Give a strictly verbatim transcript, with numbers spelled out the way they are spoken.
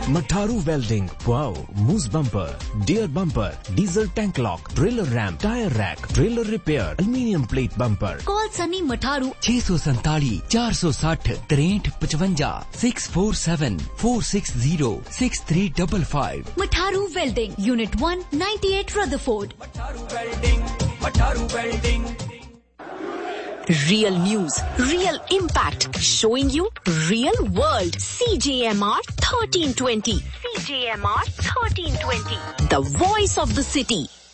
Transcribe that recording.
Mataru Welding, wow, Moose Bumper, Deer Bumper, Diesel Tank Lock, Trailer Ramp, Tire Rack, Trailer Repair, Aluminium Plate Bumper. Call Sunny Mataru छह सौ सैतालीस चार सौ साठ तिरसठ पचवंजा six four seven four six zero six three five five. Mataru Welding, Unit one, ninety-eight Rutherford. Mataru Welding, Mataru Welding. Real news, real impact, showing you real world. C J M R thirteen twenty. C J M R thirteen twenty. The voice of the city.